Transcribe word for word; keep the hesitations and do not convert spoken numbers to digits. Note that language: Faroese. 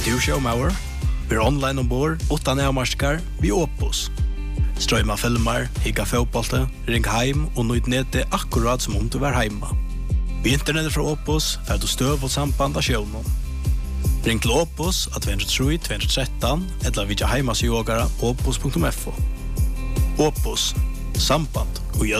du showmauer? Vi är online ombord, utan avmarskar, vi Opus. Strömma filmer, higga fotbollte, ring heim och nöjd nätet akkurat som om du var hemma. Vi internetet från Opus för du stöv och samband av showen. Ring till Opus att två tre två ett tre eller vidja heimasjogara opus punkt f o. Opus, samband och